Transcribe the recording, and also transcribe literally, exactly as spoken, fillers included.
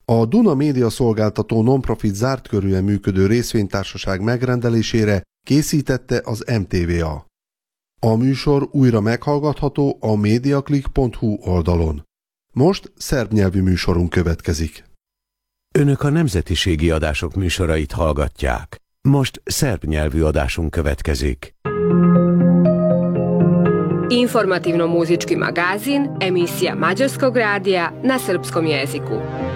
A Duna Média Szolgáltató non-profit zárt körűen működő részvénytársaság megrendelésére készítette az em té vé á. A műsor újra meghallgatható a mediaclick pont hu oldalon. Most szerb nyelvű műsorunk következik. Önök a nemzetiségi adások műsorait hallgatják. Most szerb nyelvű adásunk következik. Informativno-muzički magazin, emisija Mađarskog radija na srpskom jeziku.